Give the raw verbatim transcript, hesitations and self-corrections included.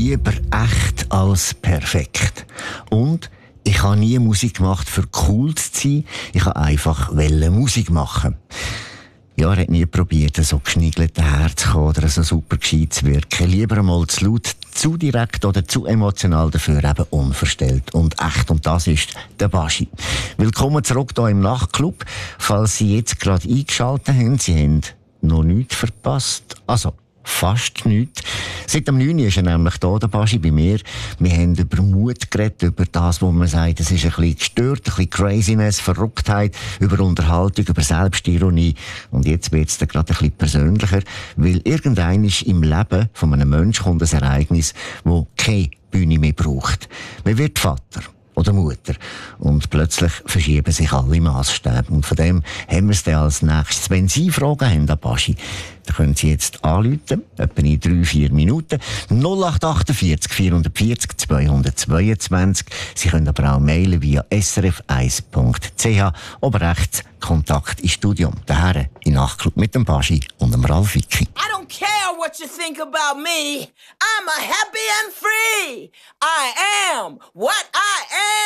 Lieber echt als perfekt. Und ich habe nie Musik gemacht, für cool zu sein. Ich wollte einfach Musik machen. Ja, er hat nie probiert, so geschniegelt herzukommen oder so super gescheit zu wirken. Lieber einmal zu laut, zu direkt oder zu emotional, dafür eben unverstellt und echt. Und das ist der Baschi. Willkommen zurück hier im Nachtclub. Falls Sie jetzt gerade eingeschaltet haben, Sie haben noch nichts verpasst. Also, fast nichts. Seit dem neun ist er nämlich da, der Baschi, bei mir. Wir haben über Mut geredet, über das, wo man sagt, es ist ein bisschen gestört, ein bisschen Craziness, Verrücktheit, über Unterhaltung, über Selbstironie. Und jetzt wird es dann gerade ein bisschen persönlicher, weil irgendein ist im Leben von einem Menschen kommt ein Ereignis, das keine Bühne mehr braucht. Man wird Vater oder Mutter. Und plötzlich verschieben sich alle Maßstäbe. Und von dem haben wir es dann als nächstes. Wenn Sie Fragen haben an Baschi, dann können Sie jetzt anrufen, etwa in drei, vier Minuten. null acht achtundvierzig vierhundertvierzig zweihundertzweiundzwanzig. Sie können aber auch mailen via s r f eins punkt c h. Oben rechts Kontakt ins Studium. Daher in Nachtclub mit dem Baschi und dem Ralf Wicki. I don't care what you think about me. I'm a happy and free. I am what I am.